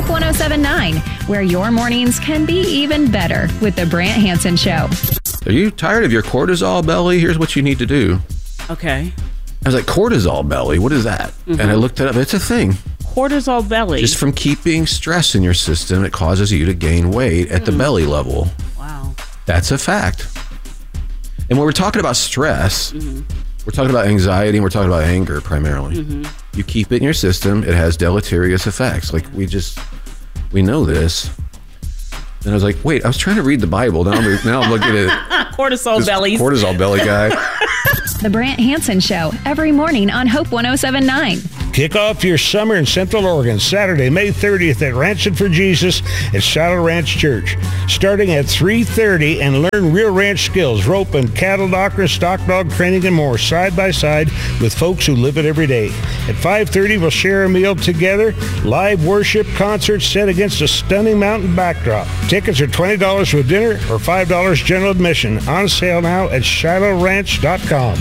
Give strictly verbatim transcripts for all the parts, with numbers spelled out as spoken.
Hope one oh seven point nine, where your mornings can be even better with the Brant Hansen Show. Are you tired of your cortisol belly? Here's what you need to do. Okay. I was like, cortisol belly? What is that? Mm-hmm. And I looked it up. It's a thing. Cortisol belly? Just from keeping stress in your system, it causes you to gain weight at mm. the belly level. Wow. That's a fact. And when we're talking about stress, mm-hmm. we're talking about anxiety and we're talking about anger primarily. Mm-hmm. You keep it in your system, it has deleterious effects. Like we just, we know this. And I was like, wait, I was trying to read the Bible. Now I'm, now I'm looking at cortisol bellies. Cortisol belly guy. The Brant Hansen Show, every morning on Hope one oh seven point nine. Kick off your summer in Central Oregon, Saturday, May thirtieth at Ranching for Jesus at Shiloh Ranch Church. Starting at three thirty and learn real ranch skills, rope and cattle doctor, stock dog training, and more, side by side with folks who live it every day. At five thirty, we'll share a meal together, live worship concerts set against a stunning mountain backdrop. Tickets are twenty dollars with dinner or five dollars general admission. On sale now at shiloh ranch dot com.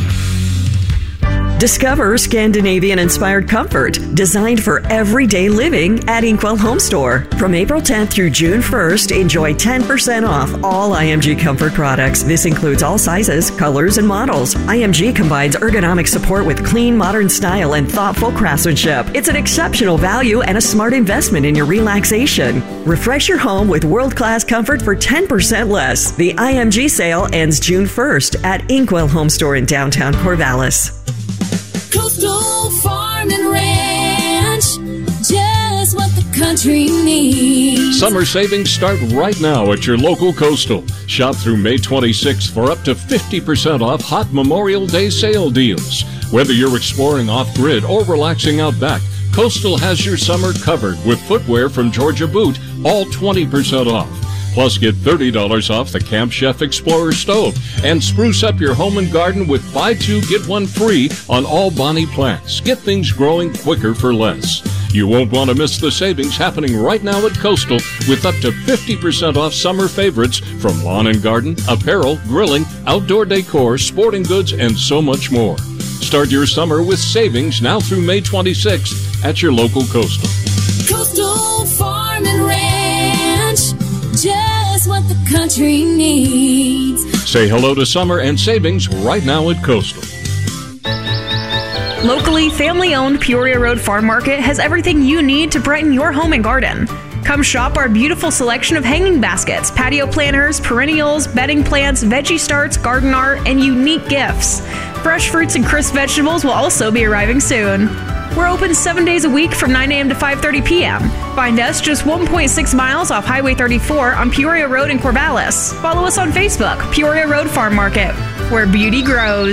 Discover Scandinavian-inspired comfort designed for everyday living at Inkwell Home Store. From April tenth through June first, enjoy ten percent off all I M G Comfort products. This includes all sizes, colors, and models. I M G combines ergonomic support with clean, modern style and thoughtful craftsmanship. It's an exceptional value and a smart investment in your relaxation. Refresh your home with world-class comfort for ten percent less. The I M G sale ends June first at Inkwell Home Store in downtown Corvallis. Coastal Farm and Ranch, just what the country needs. Summer savings start right now at your local Coastal. Shop through May twenty-sixth for up to fifty percent off hot Memorial Day sale deals. Whether you're exploring off-grid or relaxing out back, Coastal has your summer covered with footwear from Georgia Boot, all twenty percent off. Plus, get thirty dollars off the Camp Chef Explorer stove and spruce up your home and garden with buy two, get one free on all Bonnie plants. Get things growing quicker for less. You won't want to miss the savings happening right now at Coastal with up to fifty percent off summer favorites from lawn and garden, apparel, grilling, outdoor decor, sporting goods, and so much more. Start your summer with savings now through May twenty-sixth at your local Coastal. Coastal Farm and Ranch, just what the country needs. Say hello to summer and savings right now at Coastal. Locally, family-owned Peoria Road Farm Market has everything you need to brighten your home and garden. Come shop our beautiful selection of hanging baskets, patio planters, perennials, bedding plants, veggie starts, garden art, and unique gifts. Fresh fruits and crisp vegetables will also be arriving soon. We're open seven days a week from nine a.m. to five thirty p.m. Find us just one point six miles off Highway thirty-four on Peoria Road in Corvallis. Follow us on Facebook, Peoria Road Farm Market, where beauty grows.